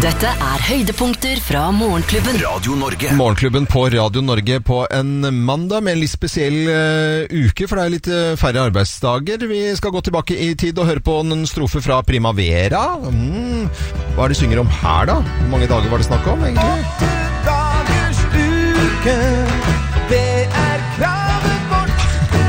Dette høydepunkter fra Morgenklubben. Radio Norge. Morgenklubben på Radio Norge på en mandag med en litt spesiell uke, for det litt færre arbeidsdager. Vi skal gå tilbake i tid og høre på en strofe fra Primavera. Hva de synger om her da? Hvor mange dager var det snakk om egentlig? 8 dagers uke, det kravet vårt.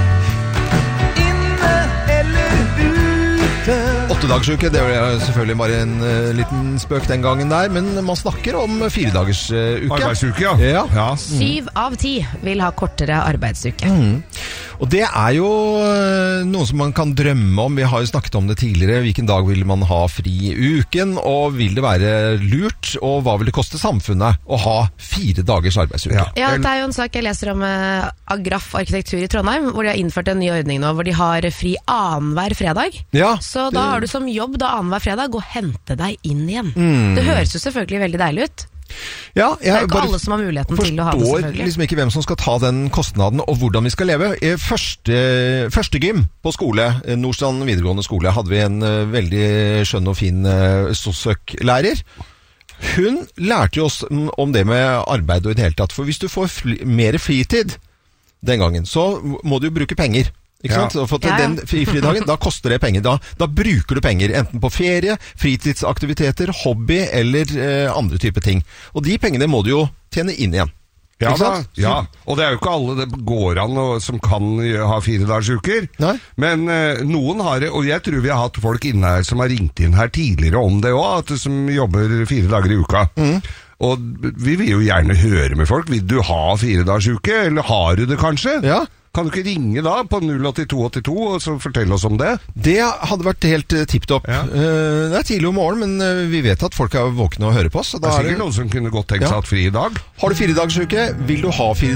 Inne eller ute. 8-dagersuke, det var selvfølgelig bare en liten spøk den gangen der, men man snakker om 4-dagersuke. Arbeidsuke, ja. 7 av 10 vil ha kortere arbeidsuke. Og det jo noe som man kan drømme om. Vi har jo snakket om det tidligere. Hvilken dag vil man ha fri i uken, og vil det være lurt, og hva vil det koste samfunnet å ha 4 dagers arbeidsuke? Ja, det jo en sak jeg leser om Agraf Arkitektur i Trondheim, hvor de har innført en ny ordning nå, hvor de har fri annenhver fredag. Ja, så da har du som jobb da annenhver fredag, gå og hente deg inn igjen. Det høres jo selvfølgelig veldig deilig ut. Ja, det jo ikke alle som har muligheten til å ha det, selvfølgelig. Jeg forstår liksom ikke hvem som skal ta den kostnaden og hvordan vi skal leve. Første gym på skole, Nordstrand videregående skole, hadde vi en veldig skjønn og fin sosioklærer. Hun lærte jo oss om det med arbeid og i det hele tatt. For hvis du får mer fritid den gangen, så må du jo bruke penger. Ikke sant? For den fridagen, da koster det penger. Da bruker du penger, enten på ferie, fritidsaktiviteter, hobby eller andre typer ting. Og de pengene må du jo tjene inn igjen. Ja, og det jo ikke alle det går an som kan ha 4-dagersuker. Men noen har det, og jeg tror vi har hatt folk inne her som har ringt inn her tidligere om det også, som jobber 4 dager i uka. Og vi vil jo gjerne høre med folk. Vil du ha 4-dagersuke, eller har du det kanskje? Ja. Kan du ikke ringe da på 08282 og så fortelle oss om det? Det hadde vært helt tipptopp. Det tidlig om morgenen, men vi vet at folk våkne og hører på oss. Det sikkert noen som kunne godt tenkt seg at fri i dag. Har du 4-dagersuke, vil du ha 4